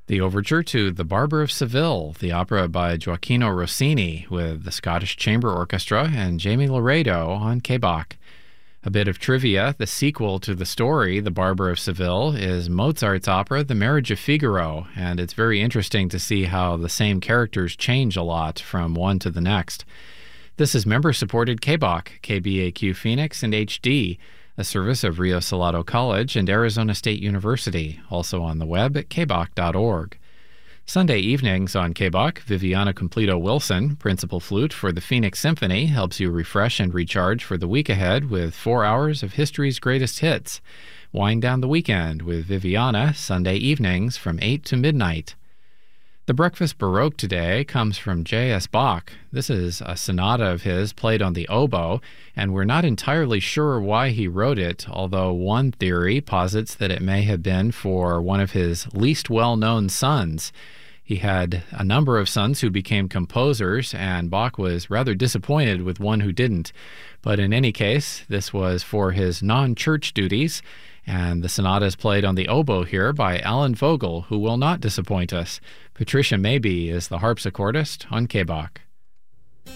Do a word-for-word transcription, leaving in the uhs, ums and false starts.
The overture to The Barber of Seville, the opera by Gioacchino Rossini, with the Scottish Chamber Orchestra and Jamie Laredo on K B O C. A bit of trivia, the sequel to the story, The Barber of Seville, is Mozart's opera, The Marriage of Figaro, and it's very interesting to see how the same characters change a lot from one to the next. This is member-supported K B O C, K B A Q Phoenix, and H D, a service of Rio Salado College and Arizona State University, also on the web at k b o c dot org. Sunday evenings on K B O C, Viviana Completo Wilson, principal flute for the Phoenix Symphony, helps you refresh and recharge for the week ahead with four hours of history's greatest hits. Wind down the weekend with Viviana, Sunday evenings from eight to midnight. The Breakfast Baroque today comes from J S. Bach. This is a sonata of his played on the oboe, and we're not entirely sure why he wrote it, although one theory posits that it may have been for one of his least well-known sons. He had a number of sons who became composers, and Bach was rather disappointed with one who didn't. But in any case, this was for his non-church duties, and the sonata is played on the oboe here by Alan Vogel, who will not disappoint us. Patricia Maybe is the harpsichordist on K B O C.